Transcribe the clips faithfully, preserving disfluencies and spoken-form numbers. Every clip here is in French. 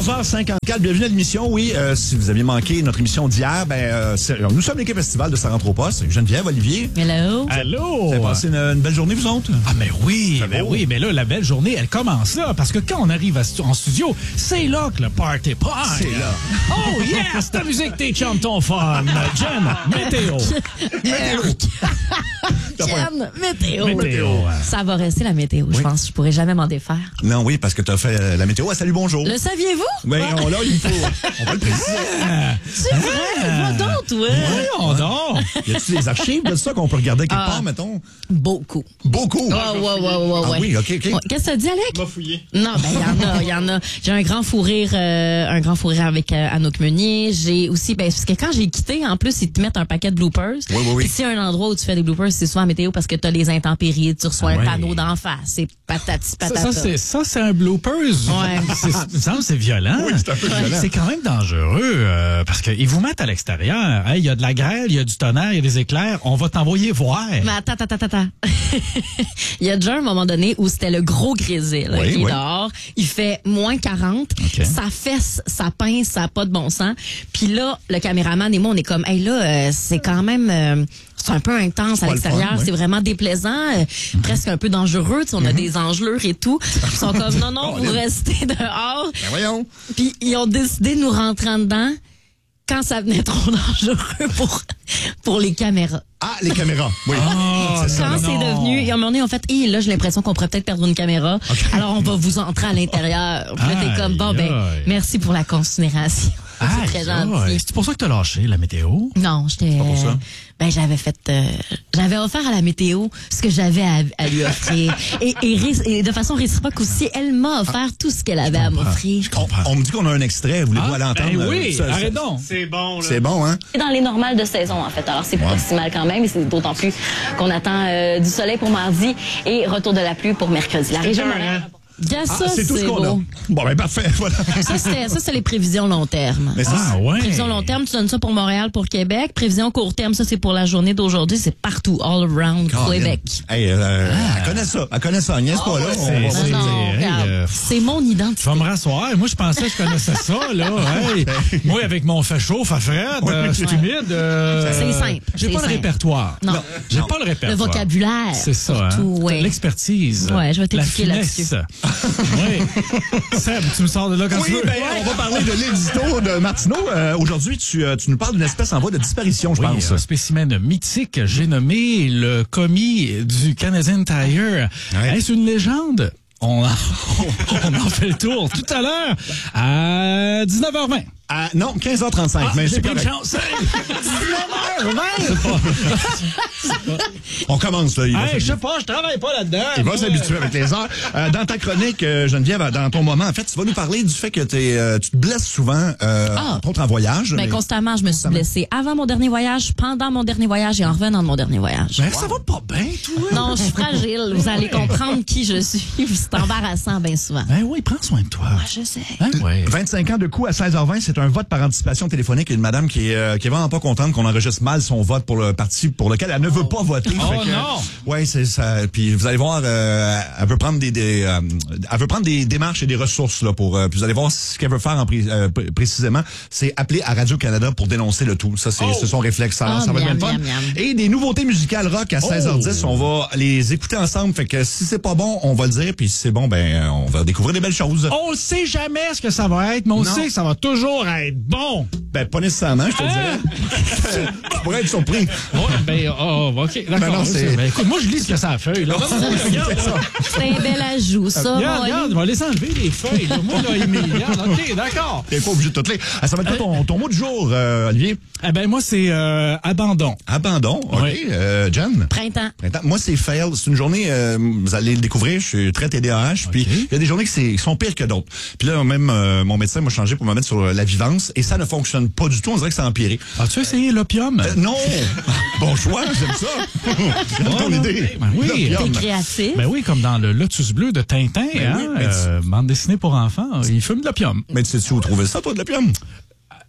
quatorze heures cinquante-quatre, bienvenue à l'émission. Oui, euh, si vous aviez manqué notre émission d'hier, ben euh, nous sommes l'équipe estivale de Ça rentre au poste. Geneviève, Olivier. Hello. Allô. Vous avez passé une, une belle journée, vous autres? Ah, mais oui, ben oui, mais là, la belle journée, elle commence là, parce que quand on arrive à, en studio, c'est là que le party part. C'est là. Oh yes, ta musique, tes chums, ton fun. Jen, météo. Jen, météo. Météo. Ça va rester la météo, je Oui. pense. Je pourrais jamais m'en défaire. Non, oui, parce que tu as fait euh, la météo. Ah, salut, bonjour. Le saviez-vous? Oui, on, là, il faut. On va le préciser. C'est vrai? Va donc, toi. Voyons donc. Y a-tu des archives de ça qu'on peut regarder quelque Ah. part, mettons? Beaucoup. Beaucoup. Ah, ouais, ouais, ouais, ouais. Ah oui, OK, OK. Ouais, qu'est-ce que ça dit, Alec? m'a fouillé. Non, ben, il y en a, il y en a. J'ai un grand fou rire, euh, un grand fou rire avec euh, Anouk Meunier. J'ai aussi, ben, parce que quand j'ai quitté, en plus, ils te mettent un paquet de bloopers. Oui, oui, oui. Puis s'il y a un endroit où tu fais des bloopers, c'est souvent à météo parce que t'as les intempéries, tu reçois Ah un ouais. panneau d'en face. C'est patati Ça, patata. ça, c'est, ça, c'est un bloopers. Ouais. C'est, il me semble que c'est violent. Oui, c'est un peu violent. C'est quand même dangereux euh, parce qu'ils vous mettent à l'extérieur. Hey, il y a de la grêle, il y a du tonnerre, il y a des éclairs. On va t'envoyer voir. Mais attends, attends, attends, attends. Il y a déjà un moment donné où c'était le gros grésil là, Oui, qui est oui. dehors. Il fait moins quarante. OK. Ça fesse, ça pince, ça n'a pas de bon sens. Puis là, le caméraman et moi, on est comme, hey là, euh, c'est quand même... euh, c'est un peu intense C'est à pas le l'extérieur, fun, oui. c'est vraiment déplaisant, euh, presque un peu dangereux. Tu sais, on a des engelures et tout. Ils sont comme, non, non, vous Colin. restez dehors. Ben voyons. Puis ils ont décidé de nous rentrer en dedans quand ça venait trop dangereux pour, pour les caméras. Ah, les caméras. Oui. Ah, c'est ça. Quand non. c'est devenu, et à un moment donné, en fait, et là, j'ai l'impression qu'on pourrait peut-être perdre une caméra. Alors, on va vous entrer à l'intérieur. Puis là, t'es comme, bon, ben, Aïe. merci pour la considération. C'est très Aïe, gentil. aïe. C'est pour ça que t'as lâché la météo? Non, j'étais. Pas pour ça. Ben, j'avais fait. euh, j'avais offert à la météo ce que j'avais à, à lui offrir. et, et, ré- et de façon réciproque aussi, elle m'a offert tout ce qu'elle avait à m'offrir. On, on me dit qu'on a un extrait. Voulez-vous Ah, aller entendre? ben euh, oui, ça- ça- arrête donc. C'est bon, là. C'est bon, hein? C'est dans les normales de saison, en fait. Alors, c'est pas si mal quand même. Et c'est d'autant plus qu'on attend euh, du soleil pour mardi et retour de la pluie pour mercredi. La région de Montréal- Gars, ça, Ah, c'est tout ce qu'on beau. a. Bon, ben parfait. Voilà. Ça, c'était- ça, c'est les prévisions long terme. Mais ça, Ah, ouais. Prévision long terme, tu donnes ça pour Montréal, pour Québec. Prévision court terme, ça, c'est pour la journée d'aujourd'hui. C'est partout, all around Québec. Hey, euh, elle connaît ça. Elle connaît ça. Agnès, pas là. ouais, On c'est- va- c'est- Non, non, hey, regarde, euh, c'est mon Tu identité. vas me rasseoir. Moi, je pensais que je connaissais ça, là. Hey, moi, avec mon fait chaud, fait frais, euh, c'est humide. euh, C'est simple, J'ai c'est pas le simple. répertoire. Non. J'ai Non. pas le répertoire. Le vocabulaire. C'est ça, surtout, hein. ouais. L'expertise. Ouais, je vais La t'éduquer finesse. Oui. Seb, tu me sors de là quand Oui, tu veux. ben, on va parler de l'édito de Martineau. Euh, Aujourd'hui, tu, euh, tu nous parles d'une espèce en voie de disparition, je Oui, pense. un spécimen mythique, j'ai nommé le commis du Canadian Tire. Ouais. Est-ce une légende? On en, on en fait le tour tout à l'heure à dix-neuf heures vingt. Ah, non, quinze heures trente-cinq, mais J'ai c'est pris de correct. chance. dix-neuf heures vingt! On commence, là. Il va Hey, je s'habituer. sais pas, je travaille pas là-dedans. Il va moi. s'habituer avec les heures. Euh, dans ta chronique, euh, Geneviève, dans ton moment, en fait, tu vas nous parler du fait que t'es, euh, tu te blesses souvent, euh, Ah. entre autres en voyage. Ben, mais- constamment, je me suis blessée avant mon dernier voyage, pendant mon dernier voyage et en revenant de mon dernier voyage. Ben, ça va pas bien, toi. Non, je suis fragile. Vous allez comprendre qui je suis. C'est embarrassant, bien souvent. Ben oui, prends soin de toi. Ah, je sais. Hein? Ouais. vingt-cinq ans de coup à seize heures vingt, c'est un vote par anticipation téléphonique et une madame qui est, euh, qui est vraiment pas contente qu'on enregistre mal son vote pour le parti pour lequel elle ne veut pas voter. Oh Fait que, non! Ouais, c'est ça. Puis vous allez voir, euh, elle veut prendre des, des euh, elle veut prendre des démarches et des ressources là pour. Euh, puis vous allez voir ce qu'elle veut faire en pré- euh, pr- précisément, c'est appeler à Radio-Canada pour dénoncer le tout. Ça, c'est c'est son réflexe. Ça, Oh, ça va être bien miam, le fun. miam, miam. Et des nouveautés musicales rock à seize heures dix. On va les écouter ensemble. Fait que si c'est pas bon, on va le dire. Puis si c'est bon, ben on va découvrir des belles choses. On ne sait jamais ce que ça va être, mais on Non. sait que ça va toujours être bon. Ben pas nécessairement, je te Hein? dirais. Tu pourrais être surpris. Ouais, ben, oh, OK, Ben d'accord. non, c'est- Ben, écoute, moi, je lis ce que ça a feuille, là. C'est ça. C'est un bel ajout, ça, Regarde, mon regarde, ami. on va laisser enlever les feuilles. Là. Moi, là, Émilie, regarde, OK, d'accord. T'es pas obligé de toutes les. Ah, ça va être quoi ton, ton mot du jour, euh, Olivier? Eh ben, moi, c'est euh, abandon. Abandon. OK. Oui. Euh, Jen? Printemps. Printemps. Moi, c'est fail. C'est une journée, euh, vous allez le découvrir, je suis très T D A H, puis il y a des journées qui, c'est- qui sont pires que d'autres. Puis là, même euh, mon médecin m'a changé pour me mettre sur la vivance, et ça ne fonctionne pas du tout. On dirait que ça a empiré. As-tu essayé l'opium? Euh, non! Bon choix, j'aime ça. J'aime ton non, idée. ben oui. T'es L'opium. créatif. Ben oui, comme dans le Lotus bleu de Tintin, Ben hein, oui, mais tu- euh, bande dessinée pour enfants, il fume de l'opium. Mais tu sais-tu où trouver ça, toi, de l'opium?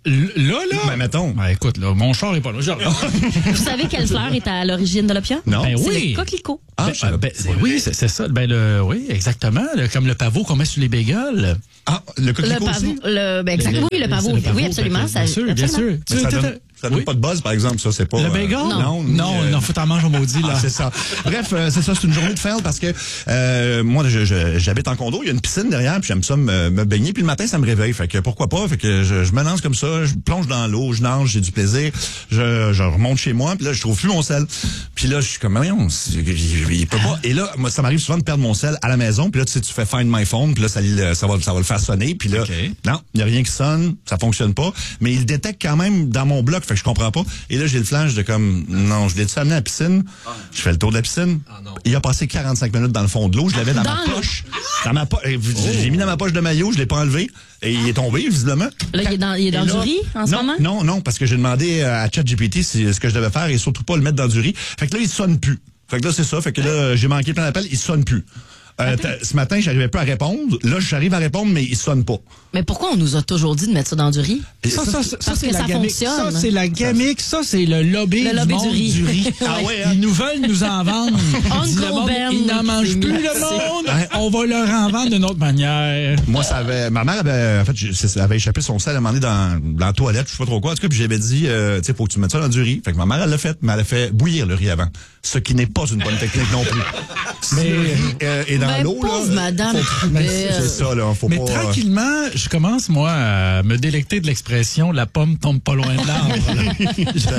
L- Là, là. Ben, mettons. Ben, écoute, là, mon char est pas là. Genre, Vous savez quelle fleur est à l'origine de l'opium? Non. Ben C'est oui. le coquelicot. Ah, Ben, je savais ben, pas. ben, oui, c'est c'est ça. Ben, le, oui, exactement. le- comme le pavot qu'on met sur les bagels. Ah, le Le coquelicot pavot. aussi? Le, ben, exactement. Oui, le pavot. C'est Oui, absolument. Bien Ça, sûr, bien absolument. sûr. Mais ça Tu- donne, tu- ça donne oui. pas de buzz, par exemple, ça, c'est pas... Le euh, bagel? Non. Non, euh, non, faut t'en manger, maudit, là. Ah, c'est ça. Bref, euh, c'est ça, c'est une journée de fail parce que euh, moi, je, je, j'habite en condo, il y a une piscine derrière, puis j'aime ça me, me baigner, puis le matin, ça me réveille. Fait que pourquoi pas? Fait que je, je me lance comme ça, je plonge dans l'eau, je nage, j'ai du plaisir, je, je remonte chez moi, puis là, je trouve plus mon sel. Puis là, je suis comme, voyons, c'est- il, il peut pas. Et là, moi, ça m'arrive souvent de perdre mon sel à la maison, puis là, tu sais, tu fais Find My Phone, puis là, ça, ça, va, ça va le faire sonner, puis là, Okay. non, il y a rien qui sonne, ça fonctionne pas, mais il détecte quand même dans mon bloc, fait que je comprends pas. Et là, j'ai le flash de comme, non, je l'ai-tu amené à la piscine? Je fais le tour de la piscine. Il a passé quarante-cinq minutes dans le fond de l'eau, je l'avais dans, Dans ma l'eau. poche. Dans ma poche. J'ai mis dans ma poche de maillot, je l'ai pas enlevé, et il est tombé, visiblement. Là, il est dans, il est dans Et du là- riz en ce non, moment? Non, non, parce que j'ai demandé à ChatGPT si, ce que je devais faire et surtout pas le mettre dans du riz. Fait que là, il sonne plus. Fait que là, c'est ça. Fait que là, j'ai manqué plein d'appels, il sonne plus. Euh, t- ce matin, j'arrivais pas à répondre. Là, j'arrive à répondre, mais il sonne pas. Mais pourquoi on nous a toujours dit de mettre ça dans du riz? Et Ça, ça, ça, Parce c'est que la ça gamique. fonctionne. Ça, c'est la gamique. Ça, c'est le lobby, Le du, lobby monde du riz. du riz. Ah ouais, hein? Ils nous veulent nous en vendre. Uncle Ils disent, le monde, Ben, ils n'en mangent c'est plus, mis le là-dessus. monde. On va leur en vendre d'une autre manière. Moi, ça avait, ma mère avait, en fait, je- c'est- elle avait échappé son sel à un moment donné dans, dans la toilette, je sais pas trop quoi. En tout cas, puis j'avais dit, euh, tu sais, faut que tu mettes ça dans du riz. Fait que ma mère, elle l'a fait, mais elle a fait bouillir le riz avant. Ce qui n'est pas une bonne technique non plus. Si Mais- le riz euh, est dans Ben, l'eau, pauvre là. madame faut- Trudel. C'est ça, là. Faut Mais pas. euh, tranquillement, je commence, moi, à me délecter de l'expression « la pomme tombe pas loin de l'arbre ».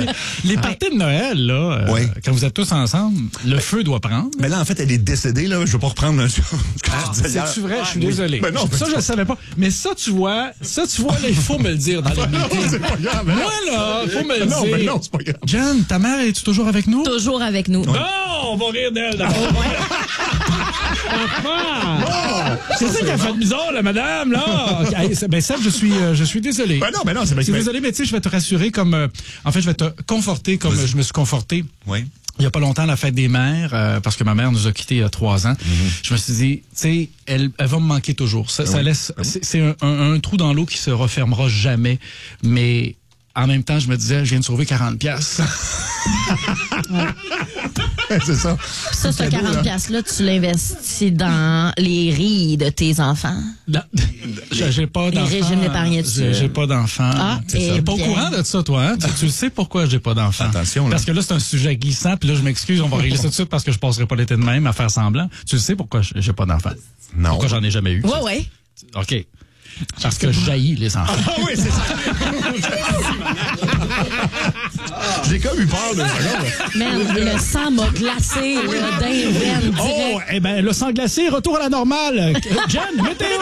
Les parties de Noël, là, euh, Oui. quand vous êtes tous ensemble, le feu doit prendre. Mais là, en fait, elle est décédée, là. Je vais pas reprendre ce que je disais hier. C'est-tu vrai? Je suis Oui. désolé. Ben non, ça, je le savais pas. Mais ça, tu vois, ça, tu vois, là, il faut me le dire dans les meetings. c'est pas grave, mais non. Moi, là, faut me le Non, dire. mais non, c'est pas grave. Jen, ta mère, es-tu toujours avec nous? Toujours avec nous. Non, on va rire d'elle d'abord. Enfin! C'est ça qui a fait bizarre, la madame, là. Hey, c'est- ben, Seb, je suis, euh, je suis désolé. Ben non, ben non, c'est Je bien suis que- désolé, mais tu sais, je vais te rassurer comme, euh, en fait, je vais te conforter comme Vas-y. je me suis conforté. Oui. Il y a pas longtemps, à la fête des mères, euh, parce que ma mère nous a quittés il y a trois ans. Mm-hmm. Je me suis dit, tu sais, elle, elle va me manquer toujours. Ça, ça oui. laisse, c'est c'est un, un- un trou dans l'eau qui se refermera jamais. Mais en même temps, je me disais, je viens de sauver quarante piastres. c'est ça. Ça, ce cadeau, là. quarante piastres-là, tu l'investis dans les riz de tes enfants. Là, j'ai j'ai pas d'enfant. régimes d'épargne dessus. J'ai j'ai pas d'enfant. Ah, Tu eh es pas au bien. courant de ça, toi, hein? Tu, tu le sais pourquoi j'ai pas d'enfant. Attention, là. Parce que là, c'est un sujet glissant, puis là, je m'excuse, on va régler ça tout de suite parce que je passerai pas l'été de même à faire semblant. Tu le sais pourquoi j'ai pas d'enfant? Non. Pourquoi j'en ai jamais eu? Ouais, ouais. OK. Parce que j'haïs les enfants. Ah oui, c'est ça. J'ai comme eu peur de ça. Man, le sang m'a glacé là, d'un veine Oh, direct. eh ben, le sang glacé, retour à la normale. Euh, Jen, météo!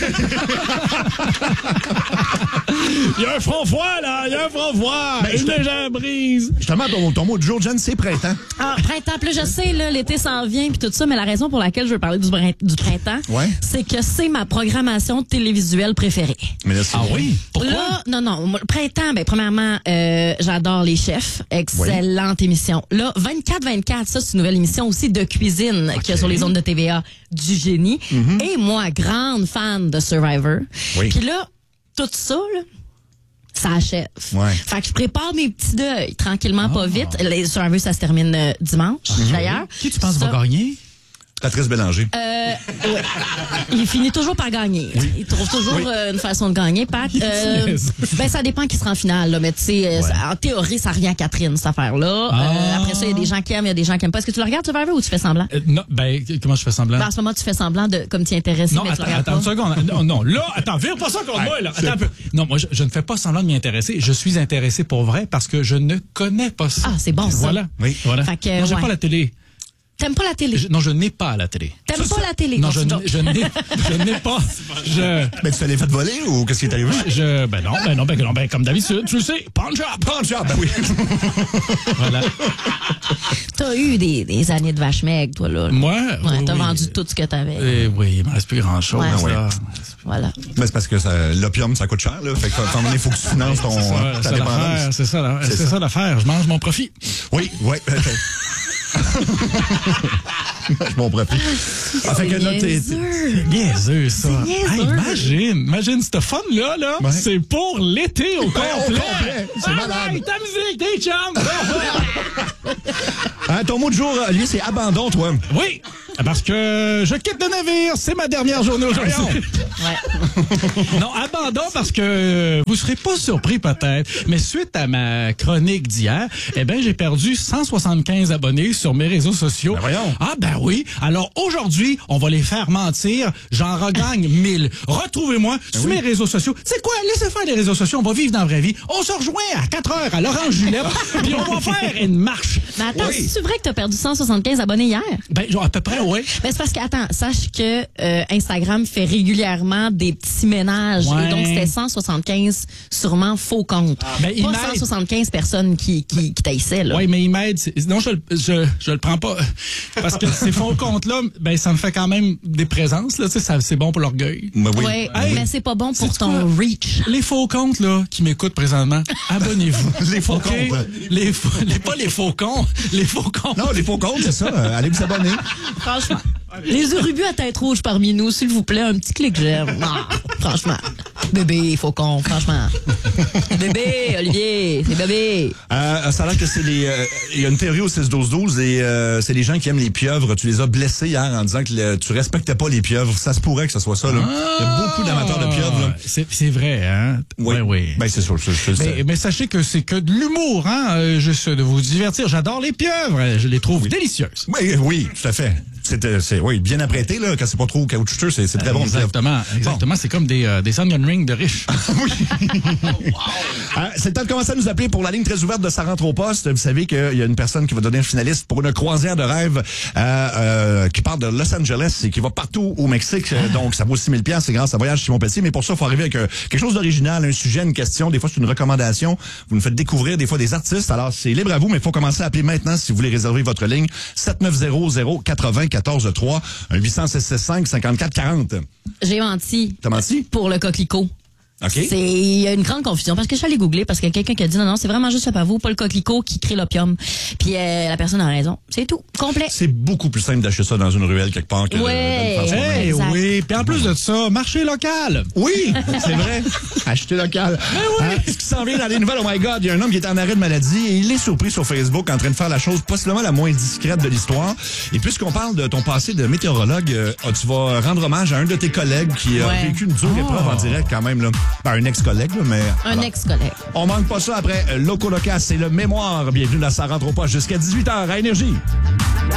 Il y a un front froid, là. Il y a un front froid. Ben, Une je te- légère brise. Justement, ton, ton mot du jour, Jen, c'est printemps. Ah, printemps, plus je sais, là, l'été s'en vient puis tout ça, mais la raison pour laquelle je veux parler du, brin- du printemps, Ouais. c'est que c'est ma programmation télévisuelle préférée. Mais là, c'est Ah oui? Pourquoi? Là, non, non, moi, le printemps, ben, premièrement, euh, j'adore Les Chefs. Excellente émission. Là, vingt-quatre vingt-quatre, ça, c'est une nouvelle émission aussi de cuisine qu'il y a sur les ondes de T V A du génie. Et moi, grande fan de Survivor. Oui. Puis là, tout ça, là, ça achève. Ouais. Fait que je prépare mes petits deuils tranquillement, pas vite. Les Survivor, ça se termine euh, dimanche, d'ailleurs. Qui tu penses Ça- va gagner? Patrice Bélanger. euh, ouais. Il finit toujours par gagner. Il trouve toujours euh, une façon de gagner, Pat. Euh, ben, ça dépend qui sera en finale, là. Mais tu sais, euh, ça- en théorie, ça revient à Catherine, cette affaire-là. Ah. Euh, après ça, il y a des gens qui aiment, il y a des gens qui aiment pas. Est-ce que tu le regardes, tu vas ou tu fais semblant? Euh, non, ben, comment je fais semblant? Ben, en ce moment, tu fais semblant de, comme tu es intéressé, Non, mais tu attends, le regardes attends une pas. seconde. Non, non, là, attends, vire pas ça contre moi, là. Attends un peu. Non, moi, je, je ne fais pas semblant de m'y intéresser. Je suis intéressé pour vrai parce que je ne connais pas ça. Ah, c'est bon, ça. Voilà. Oui. Voilà. Fait que, non, j'ai ouais. pas la télé. T'aimes pas la télé? Je- non, je n'ai pas la télé. T'aimes pas la télé? Non, je, Continue. n'ai- je n'ai, je n'ai pas. Je, Ben, tu t'es fait voler ou qu'est-ce qui est arrivé? je, ben non, ben non, ben non, ben comme d'habitude, tu le sais, punch up. Punch up, ben oui. Voilà. T'as eu des, des années de vache maigre, toi, là. Moi, Ouais, t'as oui. vendu tout ce que t'avais. Eh oui, il me reste plus grand-chose, Ouais. là. Voilà. Ben, c'est parce que ça- l'opium, ça coûte cher, là. Fait que, à un moment donné, il faut que tu finances ton, C'est ça, euh, ta c'est l'affaire, dépendance. c'est ça, la- C'est c'est ça. ça l'affaire. Je mange mon profit. Oui, oui. Je m'en profite. Ah, fait que là, t'es- Niaiseux. Niaiseux, ça. C'est niaiseux. Hey, imagine, imagine, cette fun-là, là, Ouais. c'est pour l'été au complet. au complet. C'est Ah, malade. ouais, ta musique, des chums. Hein, ton mot de jour, Olivier, c'est abandon, toi. Oui, parce que je quitte le navire, c'est ma dernière journée aujourd'hui. Ouais. Non, abandon parce que vous serez pas surpris peut-être, mais suite à ma chronique d'hier, eh ben j'ai perdu cent soixante-quinze abonnés sur mes réseaux sociaux. Ben voyons. Ah ben oui. Alors aujourd'hui, on va les faire mentir. J'en regagne mille. Retrouvez-moi sur mes réseaux sociaux. C'est quoi? Laissez faire les réseaux sociaux. On va vivre dans la vraie vie. On se rejoint à quatre heures à l'Orange Julep, puis on va faire une marche. Mais attends, Oui. c'est vrai que t'as perdu cent soixante-quinze abonnés hier? Ben genre, à peu près, oui. Ben, c'est parce que, attends, sache que euh, Instagram fait régulièrement des petits ménages. Ouais. Et donc, c'était cent soixante-quinze sûrement faux comptes. Ben, il pas m'aide. cent soixante-quinze personnes qui, qui, qui t'haïssaient, là. Oui, mais il m'aide. C'est- Non, je, le- je, je le prends pas. Parce que ces faux comptes-là, ben, ça me fait quand même des présences, là. Tu sais, ça- c'est bon pour l'orgueil. Ben oui. Ouais, Hey, mais c'est pas bon pour sais-tu ton quoi? reach. Les faux comptes, là, qui m'écoutent présentement, abonnez-vous. Les faux OK? comptes. Les, faux- les, pas les faux cons, les faux comptes. Non, les faux comptes, c'est ça. Euh, allez vous abonner. Franchement. Les urubus à tête rouge parmi nous, s'il vous plaît, un petit clic j'aime. Ah, franchement. Bébé, faucon, franchement. Bébé, Olivier, c'est bébé. Euh, ça a l'air que c'est les. euh, Il y a une théorie au six douze douze et euh, c'est les gens qui aiment les pieuvres. Tu les as blessés hier en disant que le- tu respectais pas les pieuvres. Ça se pourrait que ce soit ça, là. Il y a beaucoup d'amateurs de pieuvres, là. C'est, c'est vrai, hein? Oui, oui. Ben, c'est sûr, je, je, je- Mais, mais sachez que c'est que de l'humour, hein? euh, juste de vous divertir. J'adore les pieuvres. euh, Je les trouve délicieuses. Oui, oui, tout à fait. C'est, euh, c'est, oui, bien apprêté, là, quand c'est pas trop caoutchouteux, c'est, c'est très bon. Exactement, exactement. C'est comme des, euh, des onion rings de riches. Oui. Ah, c'est le temps de commencer à nous appeler pour la ligne très ouverte de Ça rentre au poste. Vous savez qu'il y a une personne qui va donner un finaliste pour une croisière de rêve euh, euh, qui part de Los Angeles et qui va partout au Mexique. Euh, Donc, ça vaut six mille dollars. C'est grâce à Voyage Simon Pelletier. Mais pour ça, il faut arriver avec euh, quelque chose d'original, un sujet, une question. Des fois, c'est une recommandation. Vous nous faites découvrir des fois des artistes. Alors, c'est libre à vous, mais il faut commencer à appeler maintenant si vous voulez réserver votre ligne. sept neuf zéro zéro quatre-vingts quatorze trois, un huit cents six cent soixante-cinq cinquante-quatre quarante. J'ai menti. T'as menti? Pour le coquelicot. OK. C'est, il y a une grande confusion parce que je suis allée googler parce qu'il y a quelqu'un qui a dit non, non, c'est vraiment juste le pavot, pas le coquelicot qui crée l'opium. Puis euh, la personne a raison. C'est tout. Complet. C'est beaucoup plus simple d'acheter ça dans une ruelle quelque part que de- Ouais. de le faire soi-même. Eh Exact. oui, puis en plus de ça, marché local. Oui, c'est vrai. Acheter local. Hein, ce qui s'en vient dans les nouvelles, oh my God, il y a un homme qui est en arrêt de maladie et il est surpris sur Facebook en train de faire la chose possiblement la moins discrète de l'histoire. Et puisqu'on parle de ton passé de météorologue, euh, tu vas rendre hommage à un de tes collègues qui a Ouais. vécu une dure épreuve en direct quand même, là. Ben, un ex-collègue, là, mais... Un alors, ex-collègue. on manque pas ça après euh, Loco Locas, c'est le mémoire. Bienvenue dans Ça rentre au poste jusqu'à dix-huit heures à Énergie.